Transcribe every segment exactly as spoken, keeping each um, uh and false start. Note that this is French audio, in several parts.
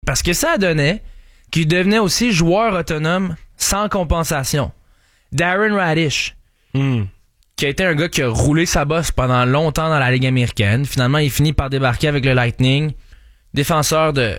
Parce que ça donnait qu'il devenait aussi joueur autonome sans compensation. Darren Radish, mm. qui a été un gars qui a roulé sa bosse pendant longtemps dans la Ligue américaine. Finalement, il finit par débarquer avec le Lightning, défenseur de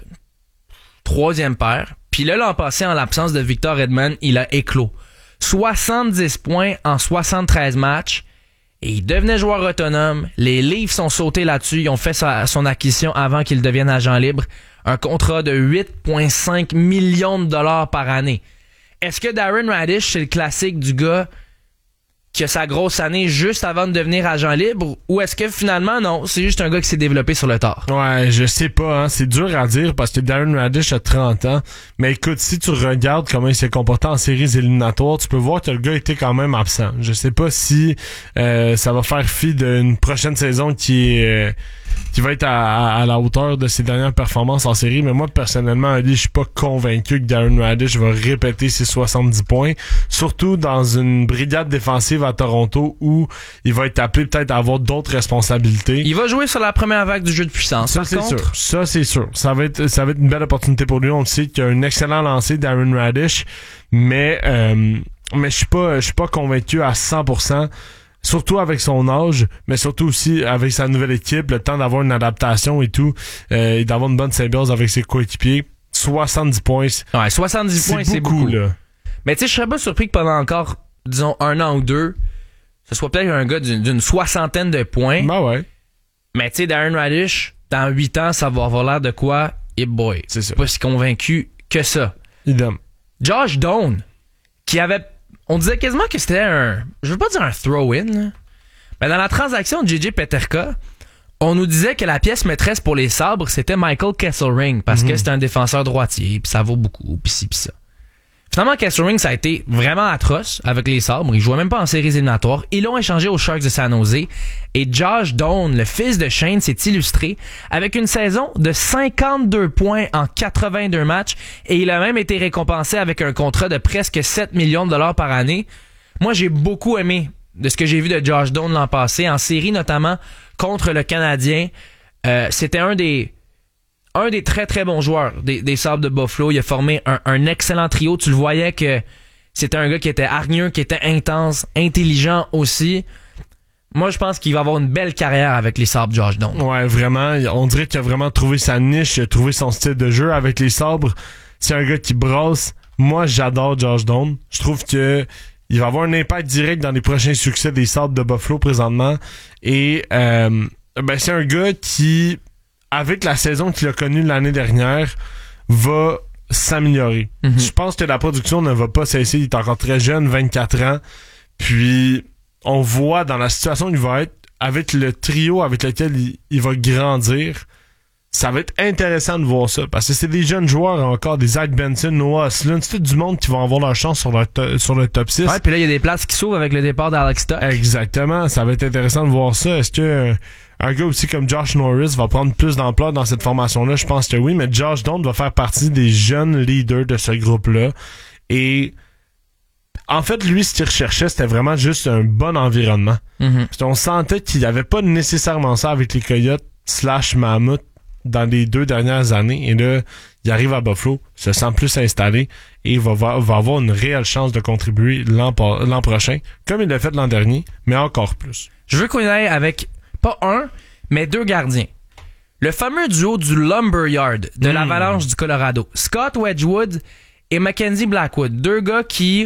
troisième paire. Puis là, l'an passé, en l'absence de Victor Hedman, il a éclos. soixante-dix points en soixante-treize matchs. Et il devenait joueur autonome. Les Leafs sont sautés là-dessus. Ils ont fait sa, son acquisition avant qu'il devienne agent libre. Un contrat de huit virgule cinq millions de dollars par année. Est-ce que Darren Radish, c'est le classique du gars qui a sa grosse année juste avant de devenir agent libre, ou est-ce que finalement, non, c'est juste un gars qui s'est développé sur le tard? Ouais, je sais pas, hein. C'est dur à dire parce que Darren Radish a trente ans. Mais écoute, si tu regardes comment il s'est comporté en séries éliminatoires, tu peux voir que le gars était quand même absent. Je sais pas si euh, ça va faire fi d'une prochaine saison qui est... Euh, qui va être à, à, à la hauteur de ses dernières performances en série, mais moi, personnellement, Ali, je suis pas convaincu que Darren Radish va répéter ses soixante-dix points, surtout dans une brigade défensive à Toronto où il va être appelé peut-être à avoir d'autres responsabilités. Il va jouer sur la première vague du jeu de puissance. Ça, par c'est contre. sûr. Ça, c'est sûr. Ça va être, ça va être une belle opportunité pour lui. On le sait qu'il a un excellent lancer, Darren Radish, mais, euh, mais je suis pas, je suis pas convaincu à cent pour cent. Surtout avec son âge, mais surtout aussi avec sa nouvelle équipe, le temps d'avoir une adaptation et tout, euh, et d'avoir une bonne symbiose avec ses coéquipiers. soixante-dix points. Ouais, soixante-dix c'est points, c'est beaucoup, beaucoup. Là. Mais tu sais, je serais pas surpris que pendant encore, disons, un an ou deux, ce soit peut-être un gars d'une, d'une soixantaine de points. Ben ouais. Mais tu sais, Darren Radish, dans huit ans, ça va avoir l'air de quoi? Et boy, c'est ça. Pas si convaincu que ça. Idem. Josh Doan, qui avait... On disait quasiment que c'était un... Je veux pas dire un throw-in, là. Mais dans la transaction de J J Peterka, on nous disait que la pièce maîtresse pour les Sabres, c'était Michael Kesselring, parce mm-hmm. que c'était un défenseur droitier, puis ça vaut beaucoup, puis ci, puis ça. Finalement, Kesselring, ça a été vraiment atroce avec les Sabres. Il jouait même pas en séries éliminatoires. Ils l'ont échangé aux Sharks de San Jose. Et Josh Doan, le fils de Shane, s'est illustré avec une saison de cinquante-deux points en quatre-vingt-deux matchs. Et il a même été récompensé avec un contrat de presque sept millions de dollars par année. Moi, j'ai beaucoup aimé de ce que j'ai vu de Josh Doan l'an passé, en série notamment contre le Canadien. Euh, c'était un des... Un des très très bons joueurs des, des Sabres de Buffalo. Il a formé un, un excellent trio. Tu le voyais que c'était un gars qui était hargneux, qui était intense, intelligent aussi. Moi, je pense qu'il va avoir une belle carrière avec les Sabres, Josh Doan. Ouais, vraiment. On dirait qu'il a vraiment trouvé sa niche, il a trouvé son style de jeu avec les Sabres. C'est un gars qui brasse. Moi, j'adore Josh Doan. Je trouve que il va avoir un impact direct dans les prochains succès des Sabres de Buffalo présentement. Et euh, ben c'est un gars qui... avec la saison qu'il a connue l'année dernière, va s'améliorer. Mm-hmm. Je pense que la production ne va pas cesser. Il est encore très jeune, vingt-quatre ans. Puis, on voit dans la situation où il va être, avec le trio avec lequel il, il va grandir, ça va être intéressant de voir ça. Parce que c'est des jeunes joueurs encore, des Zach Benson, Noah Ostlund, c'est tout du monde qui va avoir leur chance sur, leur to- sur le top six. Ouais, puis là, il y a des places qui s'ouvrent avec le départ d'Alex Tuch. Exactement. Ça va être intéressant de voir ça. Est-ce que... un gars aussi comme Josh Norris va prendre plus d'ampleur dans cette formation-là? Je pense que oui, mais Josh Doan va faire partie des jeunes leaders de ce groupe-là. Et en fait, lui, ce qu'il recherchait, c'était vraiment juste un bon environnement. Mm-hmm. On sentait qu'il n'y avait pas nécessairement ça avec les Coyotes slash Mammouth dans les deux dernières années. Et là, il arrive à Buffalo, se sent plus installé et va, va, va avoir une réelle chance de contribuer l'an, l'an prochain, comme il l'a fait l'an dernier, mais encore plus. Je veux qu'on aille avec... pas un, mais deux gardiens. Le fameux duo du Lumberyard de mmh. l'Avalanche du Colorado. Scott Wedgwood et Mackenzie Blackwood. Deux gars qui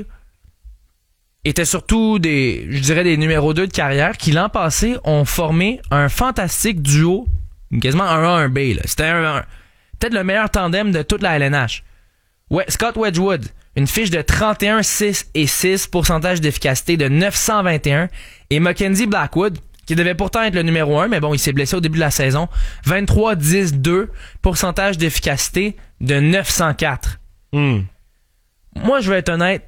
étaient surtout des, je dirais, des numéros deux de carrière, qui l'an passé ont formé un fantastique duo, quasiment un A un B. Là. C'était un, un, peut-être le meilleur tandem de toute la L N H. Ouais, Scott Wedgwood, une fiche de trente et un, six et six, pourcentage d'efficacité de neuf cent vingt et un. Et Mackenzie Blackwood, qui devait pourtant être le numéro un, mais bon, il s'est blessé au début de la saison. vingt-trois, dix, deux, pourcentage d'efficacité de neuf cent quatre. Mm. Moi, je vais être honnête,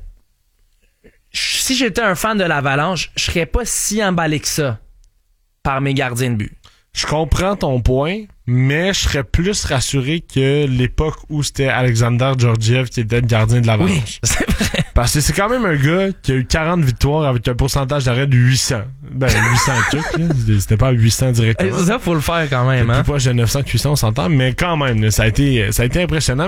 si j'étais un fan de l'Avalanche, je serais pas si emballé que ça par mes gardiens de but. Je comprends ton point, mais je serais plus rassuré que l'époque où c'était Alexander Georgiev qui était le gardien de l'Avalanche. Oui, c'est vrai. Parce que c'est quand même un gars qui a eu quarante victoires avec un pourcentage d'arrêt de huit cents. Ben, huit cents trucs, là. C'était pas huit cents directement. Ça, faut le faire quand même, hein. Plus proche de neuf cents que huit cents, on s'entend, mais quand même, là, ça a été, ça a été impressionnant.